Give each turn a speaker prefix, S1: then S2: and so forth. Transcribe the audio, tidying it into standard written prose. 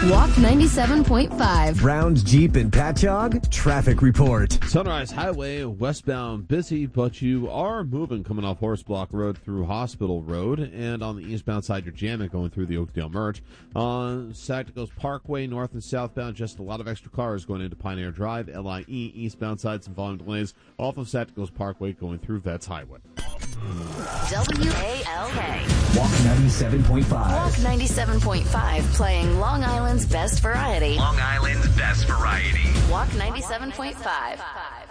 S1: Walk 97.5.
S2: Browns, Jeep, and Patchogue, traffic report.
S3: Sunrise Highway westbound busy, but you are moving coming off Horse Block Road through Hospital Road, and on the eastbound side you're jamming going through the Oakdale Merge. On Sacticos Parkway, north and southbound, just a lot of extra cars going into Pioneer Drive. LIE eastbound side, some volume delays off of Sacticos Parkway going through Vets Highway.
S1: WALK.
S2: Walk 97.5.
S1: Walk 97.5, playing Long Island's best variety.
S4: Long Island's best variety.
S1: Walk 97.5.